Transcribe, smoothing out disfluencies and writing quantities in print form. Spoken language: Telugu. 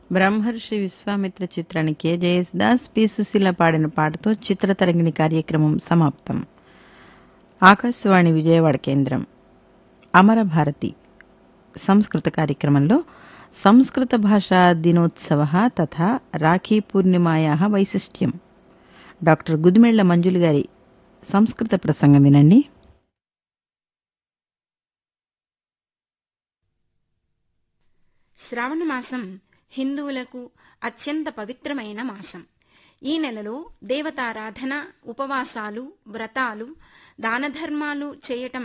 బ్రహ్మర్షి విశ్వామిత్ర చిత్రానికి జయసుదాస్ పి సుశీల పాడిన పాటతో చిత్రతరంగిణి కార్యక్రమం సమాప్తం. ఆకాశవాణి విజయవాడ కేంద్రం. అమర భారతి సంస్కృత కార్యక్రమంలో సంస్కృత భాషా దినోత్సవ తథా రాఖీ పూర్ణిమాయాः వైశిష్ట్యం డాక్టర్ గుదిమెళ్ల మంజులు గారి సంస్కృత ప్రసంగం వినండి. శ్రావణ మాసం హిందువులకు అత్యంత పవిత్రమైన మాసం. ఈ నెలలో దేవతారాధన, ఉపవాసాలు, వ్రతాలు, దానధర్మాలు చేయటం